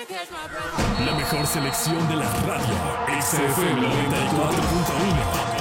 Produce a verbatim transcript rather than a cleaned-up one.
La mejor selección de la radio. X F M noventa y cuatro punto uno.